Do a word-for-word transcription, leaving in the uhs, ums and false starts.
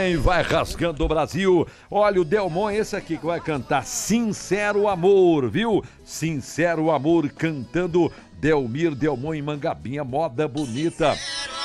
vem, vai rasgando o Brasil. Olha o Delmon, esse aqui que vai cantar Sincero Amor, viu? Sincero Amor, cantando Delmir Delmon em Mangabinha, moda bonita.